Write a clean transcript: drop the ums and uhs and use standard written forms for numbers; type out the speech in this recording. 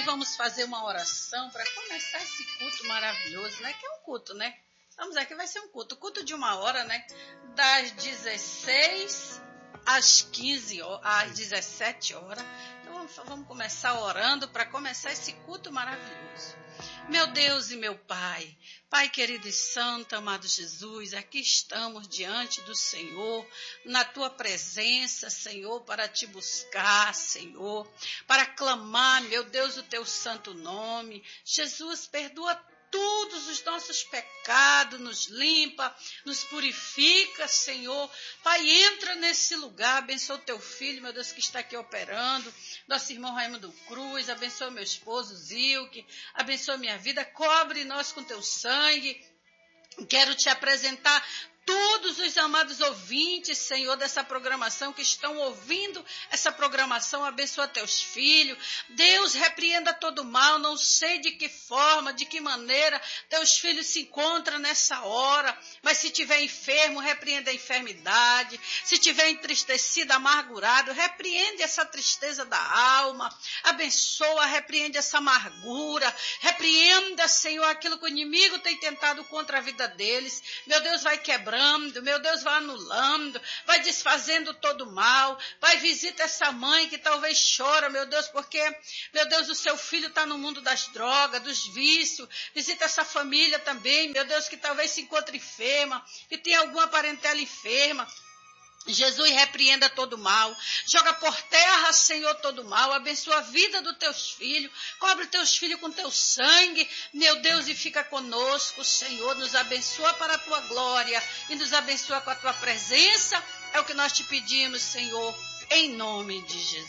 vamos fazer uma oração para começar esse culto maravilhoso, né? Que é um culto, né? Vamos aqui, vai ser um culto de 1 hora, né? Das 16 às 15 horas, às 17 horas. Então vamos começar orando para começar esse culto maravilhoso. Meu Deus e meu Pai, Pai querido e santo, amado Jesus, aqui estamos diante do Senhor, na Tua presença, Senhor, para Te buscar, Senhor, para clamar, meu Deus, o Teu santo nome. Jesus, perdoa todos os nossos pecados, nos limpa, nos purifica, Senhor. Pai, entra nesse lugar, abençoa o Teu filho, meu Deus, que está aqui operando, nosso irmão Raimundo Cruz, abençoa meu esposo Zilke, abençoa minha vida, cobre nós com Teu sangue. Quero Te apresentar todos os amados ouvintes, Senhor, dessa programação que estão ouvindo essa programação, abençoa Teus filhos. Deus, repreenda todo mal, não sei de que forma, de que maneira Teus filhos se encontram nessa hora, mas se tiver enfermo, repreenda a enfermidade, se tiver entristecido, amargurado, repreende essa tristeza da alma, abençoa, repreende essa amargura, repreenda, Senhor, aquilo que o inimigo tem tentado contra a vida deles. Meu Deus, vai quebrando, meu Deus, vai anulando, vai desfazendo todo o mal. Pai, visita essa mãe que talvez chora, meu Deus, porque, meu Deus, o seu filho está no mundo das drogas, dos vícios. Visita essa família também, meu Deus, que talvez se encontre enferma, que tem alguma parentela enferma. Jesus, repreenda todo mal, joga por terra, Senhor, todo mal, abençoa a vida dos Teus filhos, cobre Teus filhos com Teu sangue, meu Deus, e fica conosco, Senhor, nos abençoa para a Tua glória e nos abençoa com a Tua presença, é o que nós Te pedimos, Senhor, em nome de Jesus.